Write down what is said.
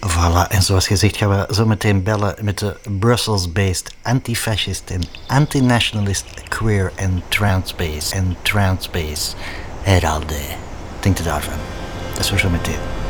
Voilà, en zoals gezegd gaan we zo meteen bellen met de Brussels-based antifascist en antinationalist queer en transbase Heralde. Denkt u daarvan? Dat is voor zo meteen.